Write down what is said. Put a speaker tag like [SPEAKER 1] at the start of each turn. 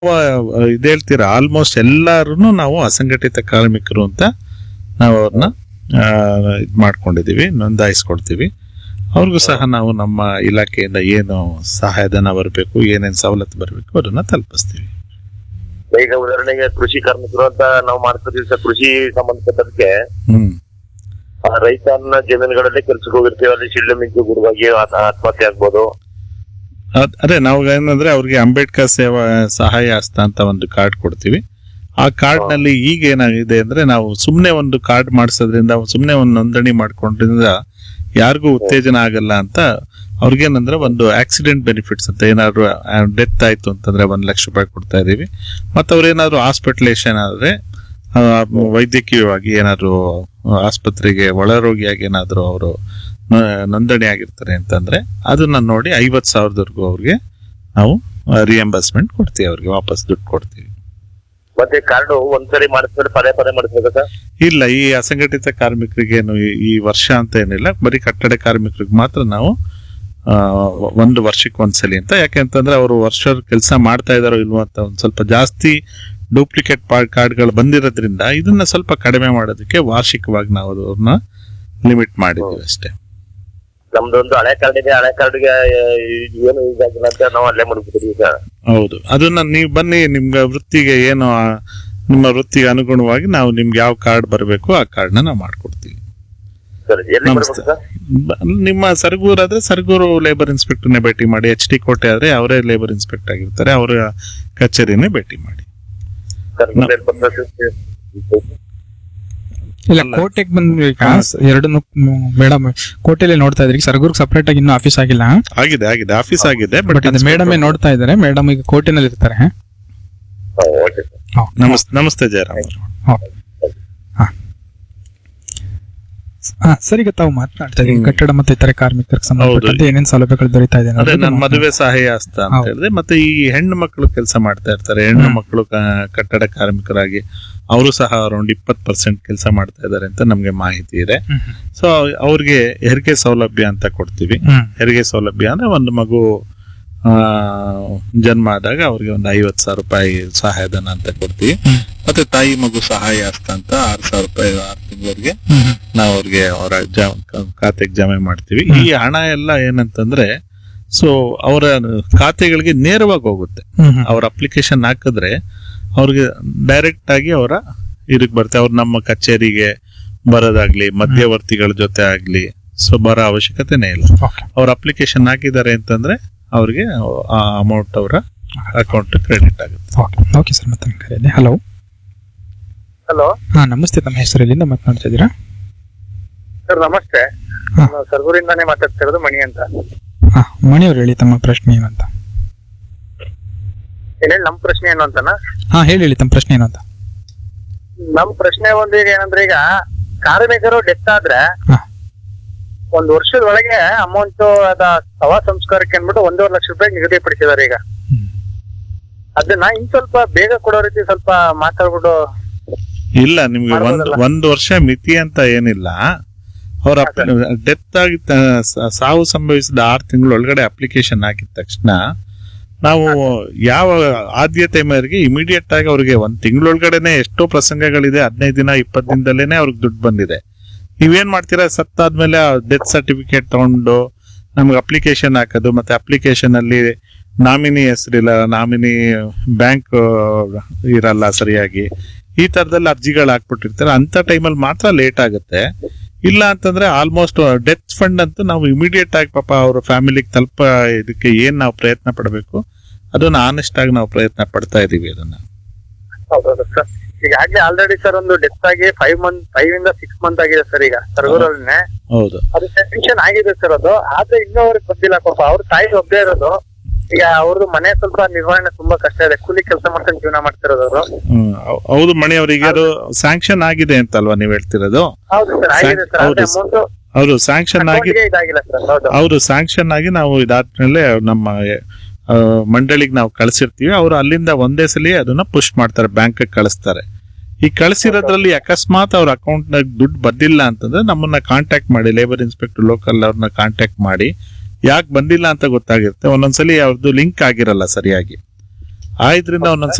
[SPEAKER 1] ಇದು ಹೇಳ್ತೀರಾ, ಆಲ್ಮೋಸ್ಟ್ ಎಲ್ಲಾರು ನಾವು ಅಸಂಘಟಿತ ಕಾರ್ಮಿಕರು ಅಂತ ನಾವು ಅವ್ರನ್ನ ಇದು ಮಾಡ್ಕೊಂಡಿದೀವಿ, ನೋಂದಾಯಿಸ್ಕೊಡ್ತೀವಿ. ಅವ್ರಿಗೂ ಸಹ ನಾವು ನಮ್ಮ ಇಲಾಖೆಯಿಂದ ಏನು ಸಹಾಯಧನ ಬರಬೇಕು, ಏನೇನು ಸವಲತ್ತು ಬರಬೇಕು ಅದನ್ನ ತಲುಪಿಸ್ತೀವಿ.
[SPEAKER 2] ಈಗ ಉದಾಹರಣೆಗೆ ಕೃಷಿ ಕಾರ್ಮಿಕರು ಅಂತ ನಾವು ಮಾಡ್ತಿದ್ದೀವಿ ಸರ್. ಕೃಷಿ ಸಂಬಂಧಪಟ್ಟದಕ್ಕೆ ರೈತನ ಜಮೀನುಗಳಲ್ಲಿ ಕೆಲ್ಸಕ್ಕೆ ಹೋಗಿರ್ತೀವಿ, ಅಲ್ಲಿ ಶಿಳ್ಳೆ ಮಿಂಚು ಗುರುವಾಗಿ ಆತ್ಮಹತ್ಯೆ ಆಗ್ಬೋದು.
[SPEAKER 1] ಅದೇ ನಾವು ಏನಂದ್ರೆ ಅವ್ರಿಗೆ ಅಂಬೇಡ್ಕರ್ ಸೇವಾ ಸಹಾಯ ಹಸ್ತ ಅಂತ ಒಂದು ಕಾರ್ಡ್ ಕೊಡ್ತೀವಿ. ಆ ಕಾರ್ಡ್ ನಲ್ಲಿ ಈಗ ಏನಾಗಿದೆ ಅಂದ್ರೆ, ನಾವು ಸುಮ್ನೆ ಒಂದು ಕಾರ್ಡ್ ಮಾಡಿಸೋದ್ರಿಂದ, ಸುಮ್ನೆ ಒಂದು ನೋಂದಣಿ ಮಾಡ್ಕೊಂಡ್ರಿಂದ ಯಾರಿಗೂ ಉತ್ತೇಜನ ಆಗಲ್ಲ ಅಂತ ಅವ್ರಿಗೇನಂದ್ರೆ ಒಂದು ಆಕ್ಸಿಡೆಂಟ್ ಬೆನಿಫಿಟ್ಸ್ ಅಂತ, ಏನಾದ್ರು ಡೆತ್ ಆಯ್ತು ಅಂತಂದ್ರೆ 1 ಲಕ್ಷ ರೂಪಾಯಿ ಕೊಡ್ತಾ ಇದೀವಿ. ಮತ್ತೆ ಅವ್ರೇನಾದ್ರು ಹಾಸ್ಪಿಟಲೇಷನ್ ಆದ್ರೆ, ವೈದ್ಯಕೀಯವಾಗಿ ಏನಾದ್ರು ಆಸ್ಪತ್ರೆಗೆ ಒಳರೋಗಿಯಾಗಿ ಏನಾದ್ರು ಅವರು ನೋಂದಣಿ ಆಗಿರ್ತಾರೆ ಅಂತಂದ್ರೆ ಅದನ್ನ ನೋಡಿ 50,000 ಅವ್ರಿಗೆ ನಾವು ರಿಯಂಬರ್ಸ್ಮೆಂಟ್ ಕೊಡ್ತೀವಿ, ಅವ್ರಿಗೆ ವಾಪಸ್ ದುಡ್ಡು ಕೊಡ್ತೀವಿ.
[SPEAKER 2] ಮತ್ತೆ ಕಾರ್ಡ್ ಒಂದ್ಸರಿ ಮಾಡಿಸ್ತಾರೆ, ಪದೇ ಪದೇ ಮಾಡಿಸ್ಬೇಕಾ?
[SPEAKER 1] ಇಲ್ಲ, ಈ ಅಸಂಘಟಿತ ಕಾರ್ಮಿಕರಿಗೇನು ಈ ವರ್ಷ ಅಂತ ಏನಿಲ್ಲ, ಬರೀ ಕಟ್ಟಡ ಕಾರ್ಮಿಕರಿಗೆ ಮಾತ್ರ ನಾವು 1 ವರ್ಷಕ್ಕೆ ಒಂದ್ಸಲಿ ಅಂತ. ಯಾಕೆಂತಂದ್ರೆ ಅವರು ವರ್ಷ ಕೆಲಸ ಮಾಡ್ತಾ ಇದಾರೋ ಇಲ್ವೋ ಅಂತ ಒಂದ್ ಸ್ವಲ್ಪ ಜಾಸ್ತಿ ಡೂಪ್ಲಿಕೇಟ್ ಕಾರ್ಡ್ಗಳು ಬಂದಿರೋದ್ರಿಂದ ಇದನ್ನ ಸ್ವಲ್ಪ ಕಡಿಮೆ ಮಾಡೋದಕ್ಕೆ ವಾರ್ಷಿಕವಾಗಿ ನಾವು ಅವ್ರನ್ನ ಲಿಮಿಟ್ ಮಾಡಿದೀವಿ ಅಷ್ಟೇ.
[SPEAKER 2] ನಮ್ದೊಂದು ಹಳೆ ಕಾರ್ಡ್ ಇದೆ, ಹಳೆ ಕಾರ್ಡ್ಗೆ ಏನು ಯೂಸ್ ಆಗಿಲ್ಲ ಅಂತ ನಾವು ಅಲ್ಲೇ ಮಾಡ್ಬಿಟ್ಟಿದ್ವಿ ಸರ್.
[SPEAKER 1] ಹೌದು, ಅದನ್ನ ನೀವು ಬನ್ನಿ, ನಿಮ್ಗೆ ವೃತ್ತಿಗೆ ಏನು ನಿಮ್ಮ ವೃತ್ತಿಗೆ ಅನುಗುಣವಾಗಿ ನಾವು ನಿಮ್ಗೆ ಯಾವ ಕಾರ್ಡ್ ಬರಬೇಕು ಆ ಕಾರ್ಡ್ನ ನಾವು ಮಾಡ್ಕೊಡ್ತೀವಿ. ನಮಸ್ತೆ. ನಿಮ್ಮ ಸರಗೂರು ಆದ್ರೆ ಸರಗೂರು ಲೇಬರ್ ಇನ್ಸ್ಪೆಕ್ಟರ್ನೇ ಭೇಟಿ ಮಾಡಿ, HT ಕೋಟೆ ಆದ್ರೆ ಅವರೇ ಲೇಬರ್ ಇನ್ಸ್ಪೆಕ್ಟರ್ ಆಗಿರ್ತಾರೆ, ಅವರ ಕಚೇರಿನೇ ಭೇಟಿ ಮಾಡಿ.
[SPEAKER 3] ಇಲ್ಲ, ಕೋಟೆಗೆ ಬಂದ್ವಿ ಈಗ ಎರಡನ್ನು ಮೇಡಮ್ ಕೋಟೆಯಲ್ಲಿ ನೋಡ್ತಾ ಇದ್ರಿ. ಸರಗೂರ್ಗ್ ಸಪರೇಟ್ ಆಗಿ ಇನ್ನೂ ಆಫೀಸ್ ಆಗಿಲ್ಲ.
[SPEAKER 1] ಆಗಿದೆ ಆಫೀಸ್ ಆಗಿದೆ,
[SPEAKER 3] ಬಟ್ ಮೇಡಮ್ ನೋಡ್ತಾ ಇದಾರೆ. ಮೇಡಮ್ ಈಗ ಕೋಟೆನಲ್ಲಿ ಇರ್ತಾರೆ.
[SPEAKER 1] ನಮಸ್ತೆ ಜಯರಾಮ್.
[SPEAKER 3] ಸರ್, ಈಗ ತಾವು ಮಾತನಾಡ್ತಾ ಇದ್ದೀವಿ ಕಟ್ಟಡ ಮತ್ತೆ ಇತರೆ ಕಾರ್ಮಿಕರಿಗೆ ಸಂಬಂಧಪಟ್ಟಂತೆ ಏನೇನು ಸೌಲಭ್ಯಗಳು ದೊರೀತಾ ಇದೆ.
[SPEAKER 1] ಅದೇ ನನ್ನ ಮದುವೆ ಸಹಾಯ ಹಸ್ತ ಅಂತ ಹೇಳಿದ್ರೆ, ಮತ್ತೆ ಈ ಹೆಣ್ಣು ಮಕ್ಕಳು ಕೆಲಸ ಮಾಡ್ತಾ ಇರ್ತಾರೆ, ಹೆಣ್ಣು ಮಕ್ಕಳು ಕಟ್ಟಡ ಕಾರ್ಮಿಕರಾಗಿ ಅವರು ಸಹ ಅರೌಂಡ್ 20% ಕೆಲಸ ಮಾಡ್ತಾ ಇದ್ದಾರೆ ಅಂತ ನಮ್ಗೆ ಮಾಹಿತಿ ಇದೆ. ಸೊ ಅವ್ರಿಗೆ ಹೆರಿಗೆ ಸೌಲಭ್ಯ ಅಂತ ಕೊಡ್ತೀವಿ. ಹೆರಿಗೆ ಸೌಲಭ್ಯ ಅಂದ್ರೆ ಒಂದು ಮಗು ಜನ್ಮ ಆದಾಗ ಅವ್ರಿಗೆ ಒಂದು 50,000 ರೂಪಾಯಿ ಸಹಾಯಧನ ಅಂತ ಕೊಡ್ತೀವಿ. ಮತ್ತೆ ತಾಯಿ ಮಗು ಸಹಾಯ ಹಸ್ತ ಅಂತ 6,000 ರೂಪಾಯಿ 6 ತಿಂಗಳಿಗೆ ನಾವು ಅವ್ರಿಗೆ ಅವರ ಖಾತೆಗೆ ಜಮೆ ಮಾಡ್ತೀವಿ. ಈ ಹಣ ಎಲ್ಲ ಏನಂತಂದ್ರೆ, ಸೊ ಅವರ ಖಾತೆಗಳಿಗೆ ನೇರವಾಗಿ ಹೋಗುತ್ತೆ. ಅವ್ರ ಅಪ್ಲಿಕೇಶನ್ ಹಾಕಿದ್ರೆ ಅವ್ರಿಗೆ ಡೈರೆಕ್ಟ್ ಆಗಿ ಅವರ ಇದಕ್ಕೆ ಬರುತ್ತೆ. ಅವ್ರು ನಮ್ಮ ಕಚೇರಿಗೆ ಬರೋದಾಗ್ಲಿ, ಮಧ್ಯವರ್ತಿಗಳ ಜೊತೆ ಆಗ್ಲಿ ಸೊ ಬರೋ ಅವಶ್ಯಕತೆನೇ ಇಲ್ಲ. ಅವ್ರ ಅಪ್ಲಿಕೇಶನ್ ಹಾಕಿದ್ದಾರೆ ಅಂತಂದ್ರೆ ಅವ್ರಿಗೆ ಆ ಅಮೌಂಟ್ ಅವರ ಅಕೌಂಟ್ ಕ್ರೆಡಿಟ್ ಆಗುತ್ತೆ.
[SPEAKER 3] ಓಕೆ ಸರ್, ಮತ್ತೆ ಕರೆಯಲ್ಲಿ. ಹಲೋ. ನಮಸ್ತೆ, ತಮ್ಮ ಹೆಸರು ಎಲ್ಲಿಂದ ಮಾತನಾಡ್ತಾ ಇದ್ದೀರಾ?
[SPEAKER 2] ಸರ್ ನಮಸ್ತೆ, ಸರಗೂರಿಂದಾನೇ ಮಾತಾಡ್ತಿರೋದು, ಮಣಿ ಅಂತ.
[SPEAKER 3] ಮಣಿ ಅವ್ರು ಹೇಳಿ ತಮ್ಮ ಪ್ರಶ್ನೆ ಏನು ಅಂತ.
[SPEAKER 2] ನಮ್ ಪ್ರಶ್ನೆ ಏನು ಅಂತನಾ?
[SPEAKER 3] ಹೇಳಿ ತಮ್ಮ ಪ್ರಶ್ನೆ ಏನು ಅಂತ.
[SPEAKER 2] ನಮ್ ಪ್ರಶ್ನೆ ಒಂದು ಈಗ ಏನಂದ್ರೆ, ಈಗ ಕಾರ್ಮಿಕರು ಡೆತ್ ಆದ್ರೆ 1 ವರ್ಷದೊಳಗೆ ಅಮೌಂಟ್ ಅದ ಶವ ಸಂಸ್ಕಾರಕ್ಕೆ ಅಂದ್ಬಿಟ್ಟು 1.5 ಲಕ್ಷ ರೂಪಾಯಿ ನಿಗದಿಪಡಿಸಿದಾರೆ. ಈಗ ಅದನ್ನ ಇನ್ ಸ್ವಲ್ಪ ಬೇಗ ಕೊಡೋ ರೀತಿ ಸ್ವಲ್ಪ ಮಾತಾಡ್ಬಿಟ್ಟು.
[SPEAKER 1] ಇಲ್ಲ, ನಿಮ್ಗೆ 1 ವರ್ಷ ಮಿತಿ ಅಂತ ಏನಿಲ್ಲ. ಅವ್ರ ಡೆತ್ ಆಗಿ ಸಾವು ಸಂಭವಿಸಿದ 6 ತಿಂಗಳ ಒಳಗಡೆ ಅಪ್ಲಿಕೇಶನ್ ಹಾಕಿದ ತಕ್ಷಣ ನಾವು ಯಾವ ಆದ್ಯತೆ ಮೇರೆಗೆ ಇಮಿಡಿಯೇಟ್ ಆಗಿ ಅವ್ರಿಗೆ 1 ತಿಂಗಳೊಳಗಡೆನೆ ಎಷ್ಟೋ ಪ್ರಸಂಗಗಳಿದೆ, 15 ದಿನ 20 ದಿನದಲ್ಲೇನೆ ಅವ್ರಿಗೆ ದುಡ್ಡು ಬಂದಿದೆ. ನೀವೇನ್ ಮಾಡ್ತೀರಾ, ಸತ್ತಾದ್ಮೇಲೆ ಡೆತ್ ಸರ್ಟಿಫಿಕೇಟ್ ತಗೊಂಡು ನಮ್ಗೆ ಅಪ್ಲಿಕೇಶನ್ ಹಾಕೋದು, ಮತ್ತೆ ಅಪ್ಲಿಕೇಶನ್ ಅಲ್ಲಿ ನಾಮಿನಿ ಹೆಸರಿಲ್ಲ, ನಾಮಿನಿ ಬ್ಯಾಂಕ್ ಇರಲ್ಲ ಸರಿಯಾಗಿ, ಈ ತರದಲ್ಲಿ ಅರ್ಜಿಗಳು ಹಾಕ್ಬಿಟ್ಟಿರ್ತಾರೆ. ಅಂತ ಟೈಮಲ್ಲಿ ಮಾತ್ರ ಲೇಟ್ ಆಗುತ್ತೆ. ಇಲ್ಲ ಅಂತಂದ್ರೆ ಆಲ್ಮೋಸ್ಟ್ ಡೆತ್ ಫಂಡ್ ಅಂತೂ ನಾವು ಇಮಿಡಿಯೇಟ್ ಆಗಿ ಪಾಪ ಅವ್ರ ಫ್ಯಾಮಿಲಿಗೆ ತಲುಪ ಇದಕ್ಕೆ ಏನ್ ನಾವು ಪ್ರಯತ್ನ ಪಡಬೇಕು ಅದನ್ನ ಆನೆಸ್ಟ್ ಆಗಿ ನಾವು ಪ್ರಯತ್ನ ಪಡ್ತಾ ಇದೀವಿ. ಅದನ್ನ
[SPEAKER 2] ಈಗಾಗಲೇ ಆಲ್ರೆಡಿ ಸರ್ ಒಂದು ಡೆತ್ ಆಗಿ 5 ಇಂದ 6 ಮಂತ್ ಆಗಿದೆ ಸರ್. ಈಗ ಸರಗೂರಲ್ಲೇ
[SPEAKER 1] ಹೌದು,
[SPEAKER 2] ಅದು ಸ್ಯಾಂಕ್ಷನ್ ಆಗಿದೆ ಸರ್. ಅದು ಆದ್ರೆ ಇನ್ನೂ ಅವ್ರಿಗೆ ಬಂದಿಲ್ಲ ಪಾಪ. ಅವ್ರ ತಾಯಿ ಒಬ್ಬೇ ಇರೋದು. ಈಗ ಅವ್ರದ್ದು ಮನೆ ಸ್ವಲ್ಪ ನಿರ್ವಹಣೆ ತುಂಬಾ ಕಷ್ಟ ಇದೆ. ಕೂಲಿ ಕೆಲಸ ಮಾಡ್ಕೊಂಡು ಜೀವನ ಮಾಡ್ತಿರೋದು ಅವರು.
[SPEAKER 1] ಹೌದು ಮಣಿ, ಅವರಿಗೆ ಅದು ಸ್ಯಾಂಕ್ಷನ್ ಆಗಿದೆ ಅಂತಲ್ವಾ ನೀವ್ ಹೇಳ್ತಿರೋದು?
[SPEAKER 2] ಹೌದು ಸರ್, ಆಗಿದೆ ಸರ್. ಅಮೌಂಟ್
[SPEAKER 1] ಅವರು ಸ್ಯಾಂಕ್ಷನ್ ಆಗಿ ಅವರು ಸ್ಯಾಂಕ್ಷನ್ ಆಗಿ ನಾವು ಇದಾದ್ಮೇಲೆ ನಮ್ಮ ಮಂಡಳಿಗೆ ನಾವು ಕಳಿಸಿರ್ತೀವಿ. ಅವರು ಅಲ್ಲಿಂದ ಒಂದೇ ಸಲ ಅದನ್ನ ಪುಷ್ ಮಾಡ್ತಾರೆ, ಬ್ಯಾಂಕ್ ಕಳಿಸ್ತಾರೆ. ಈ ಕಳಿಸಿರೋದ್ರಲ್ಲಿ ಅಕಸ್ಮಾತ್ ಅವ್ರ ಅಕೌಂಟ್ ನಾಗ ದುಡ್ಡು ಬಂದಿಲ್ಲ ಅಂತಂದ್ರೆ ನಮ್ಮನ್ನ ಕಾಂಟ್ಯಾಕ್ಟ್ ಮಾಡಿ, ಲೇಬರ್ ಇನ್ಸ್ಪೆಕ್ಟರ್ ಲೋಕಲ್ ಅವ್ರನ್ನ ಕಾಂಟ್ಯಾಕ್ಟ್ ಮಾಡಿ ಯಾಕೆ ಬಂದಿಲ್ಲ ಅಂತ ಗೊತ್ತಾಗಿರುತ್ತೆ. ಒಂದೊಂದ್ಸಲಿ ಅವ್ರದ್ದು ಲಿಂಕ್ ಆಗಿರಲ್ಲ ಸರಿಯಾಗಿ. ಆದ್ರಿಂದ ಒಂದೊಂದ್